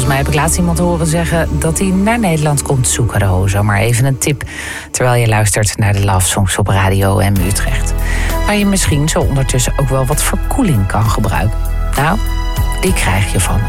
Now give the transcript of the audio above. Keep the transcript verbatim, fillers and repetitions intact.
Volgens mij heb ik laatst iemand horen zeggen dat hij naar Nederland komt zoeken. Zomaar even een tip terwijl je luistert naar de Love Songs op Radio M Utrecht. Waar je misschien zo ondertussen ook wel wat verkoeling kan gebruiken. Nou, die krijg je van me.